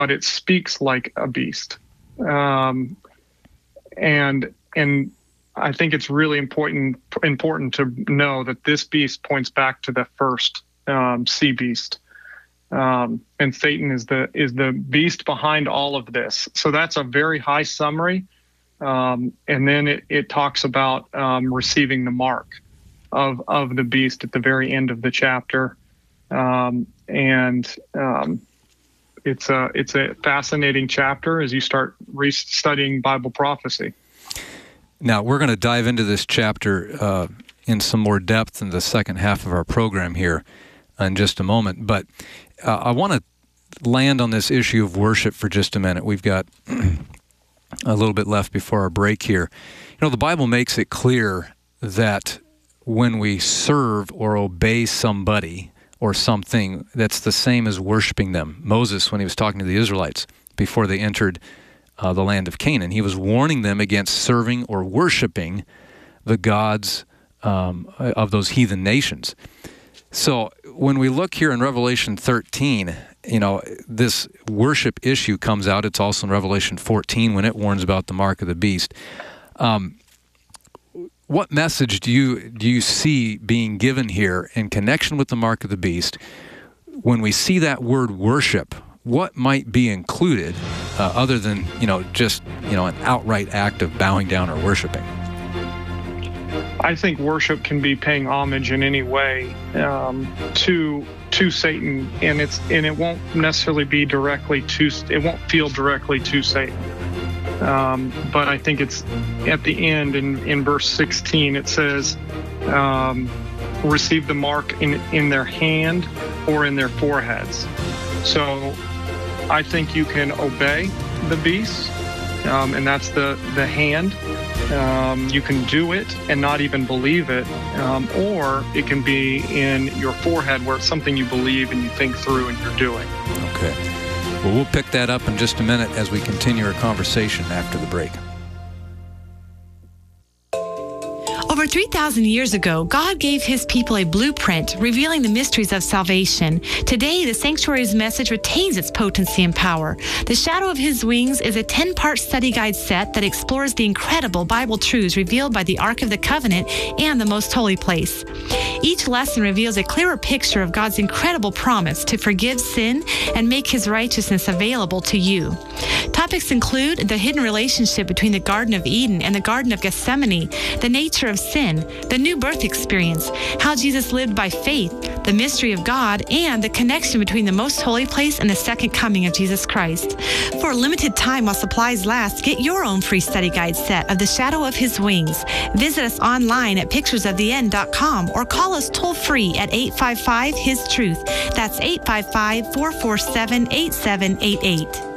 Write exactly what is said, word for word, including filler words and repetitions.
but it speaks like a beast. Um, and and I think it's really important important to know that this beast points back to the first um, sea beast. Um, and Satan is the is the beast behind all of this. So that's a very high summary. Um, and then it, it talks about um, receiving the mark of of the beast at the very end of the chapter. Um, and um, it's a it's a fascinating chapter as you start re- studying Bible prophecy. Now, we're going to dive into this chapter uh, in some more depth in the second half of our program here in just a moment. But uh, I want to land on this issue of worship for just a minute. We've got a little bit left before our break here. You know, the Bible makes it clear that when we serve or obey somebody or something, that's the same as worshiping them. Moses, when he was talking to the Israelites before they entered Uh, the land of Canaan, he was warning them against serving or worshiping the gods um, of those heathen nations. So when we look here in Revelation thirteen, you know, this worship issue comes out. It's also in Revelation fourteen when it warns about the mark of the beast. Um, what message do you do you see being given here in connection with the mark of the beast when we see that word worship? What might be included uh, other than, you know, just, you know, an outright act of bowing down or worshiping? I think worship can be paying homage in any way um, to to Satan, and it's and it won't necessarily be directly to it won't feel directly to Satan. Um, but I think it's at the end in, in verse sixteen. It says, um, "Receive the mark in in their hand or in their foreheads." So I think you can obey the beast, um, and that's the, the hand. Um, you can do it and not even believe it, um, or it can be in your forehead where it's something you believe and you think through and you're doing. Okay. Well, we'll pick that up in just a minute as we continue our conversation after the break. Over three thousand years ago, God gave his people a blueprint revealing the mysteries of salvation. Today, the Sanctuary's message retains its potency and power. The Shadow of His Wings is a ten-part study guide set that explores the incredible Bible truths revealed by the Ark of the Covenant and the Most Holy Place. Each lesson reveals a clearer picture of God's incredible promise to forgive sin and make his righteousness available to you. Topics include the hidden relationship between the Garden of Eden and the Garden of Gethsemane, the nature of sin, the new birth experience, how Jesus lived by faith, the mystery of God, and the connection between the Most Holy Place and the second coming of Jesus Christ. For a limited time while supplies last, get your own free study guide set of The Shadow of His Wings. Visit us online at pictures of the end dot com or call us toll-free at eight five five, His Truth. That's eight five five, four four seven, eight seven eight eight.